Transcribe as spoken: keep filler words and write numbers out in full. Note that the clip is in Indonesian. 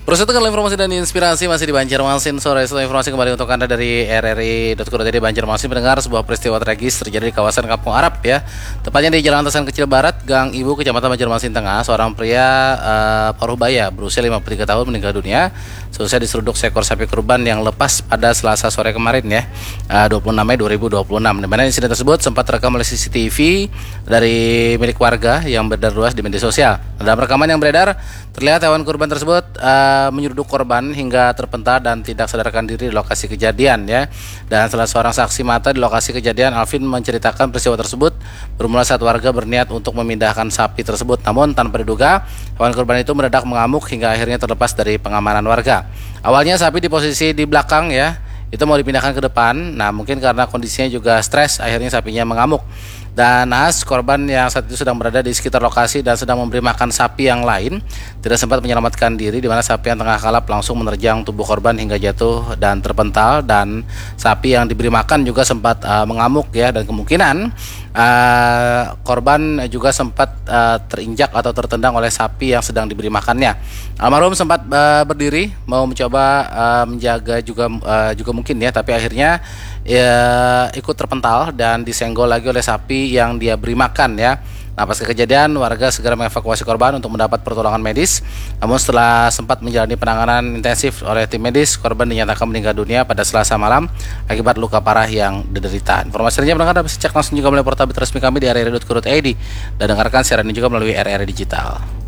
Proses tekan informasi dan inspirasi masih di Banjarmasin sore. Setelah informasi kembali untuk Anda dari r r i titik co titik i d Banjarmasin mendengar sebuah peristiwa tragis terjadi di kawasan Kampung Arab ya. Tepatnya di Jalan Antasan Kecil Barat, Gang Ibu, Kecamatan Banjarmasin Tengah. Seorang pria uh, Parubaya berusia lima puluh tiga tahun meninggal dunia selesai diseruduk seekor sapi kurban yang lepas pada Selasa sore kemarin ya, uh, dua puluh enam Mei dua ribu dua puluh enam. Di mana insiden tersebut sempat terekam oleh C C T V dari milik warga yang beredar luas di media sosial. Dalam rekaman yang beredar terlihat hewan kurban tersebut uh, menyeruduk korban hingga terpental dan tidak sadarkan diri di lokasi kejadian ya. Dan salah seorang saksi mata di lokasi kejadian, Alvin, menceritakan peristiwa tersebut bermula saat warga berniat untuk memindahkan sapi tersebut. Namun tanpa diduga, hewan kurban itu mendadak mengamuk hingga akhirnya terlepas dari pengamanan warga. Awalnya sapi di posisi di belakang ya, itu mau dipindahkan ke depan. Nah, mungkin karena kondisinya juga stres, akhirnya sapinya mengamuk. Dan naas, korban yang saat itu sedang berada di sekitar lokasi dan sedang memberi makan sapi yang lain tidak sempat menyelamatkan diri, di mana sapi yang tengah kalap langsung menerjang tubuh korban hingga jatuh dan terpental. Dan sapi yang diberi makan juga sempat uh, mengamuk ya, dan kemungkinan uh, korban juga sempat uh, terinjak atau tertendang oleh sapi yang sedang diberi makannya. Almarhum sempat uh, berdiri mau mencoba uh, menjaga juga uh, juga mungkin ya, tapi akhirnya ya, ikut terpental dan disenggol lagi oleh sapi yang dia beri makan ya. Nah, pasca kejadian warga segera mengevakuasi korban untuk mendapat pertolongan medis. Namun setelah sempat menjalani penanganan intensif oleh tim medis, korban dinyatakan meninggal dunia pada Selasa malam akibat luka parah yang diderita. Informasi lainnya pendengar dapat cek langsung juga melalui portal resmi kami di r r i titik co titik i d dan dengarkan siaran ini juga melalui R R I Digital.